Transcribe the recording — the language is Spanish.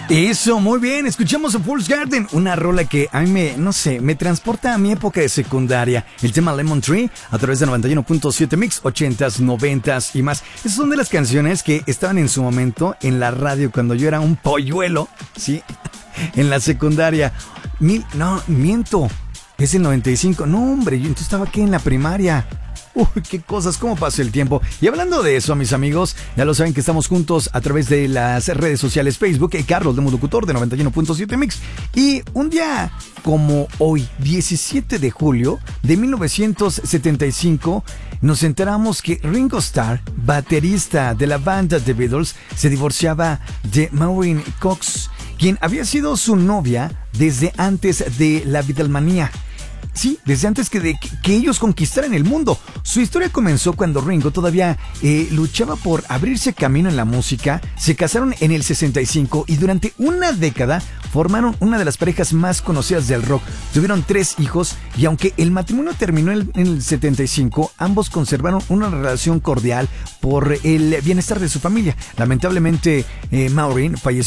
Eso, muy bien, escuchamos a Fool's Garden, una rola que a mí me transporta a mi época de secundaria. El tema Lemon Tree, a través de 91.7 Mix, 80s, 90s y más. Esas son de las canciones que estaban en su momento en la radio cuando yo era un polluelo, ¿sí? En la secundaria. No, miento, es el 95. No, hombre, yo entonces estaba aquí en la primaria. Uy, qué cosas, cómo pasa el tiempo. Y hablando de eso, mis amigos, ya lo saben que estamos juntos a través de las redes sociales Facebook, Carlos de Locutor de 91.7 Mix. Y un día como hoy, 17 de julio de 1975, nos enteramos que Ringo Starr, baterista de la banda The Beatles, se divorciaba de Maureen Cox, quien había sido su novia desde antes de la Beatlemanía. Sí, desde antes que ellos conquistaran el mundo. Su historia comenzó cuando Ringo todavía luchaba por abrirse camino en la música. Se casaron en el 65 y durante una década formaron una de las parejas más conocidas del rock. Tuvieron 3 hijos y aunque el matrimonio terminó en el 75, ambos conservaron una relación cordial por el bienestar de su familia. Lamentablemente, Maureen falleció